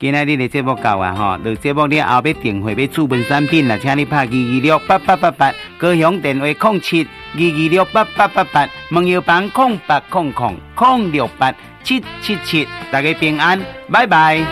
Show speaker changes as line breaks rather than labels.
今仔日的节目到啊吼，录节目了后要订货要注文产品啦，请你拍2268888，高雄电话0722268888，门邮房0800068777，大家平安，拜拜。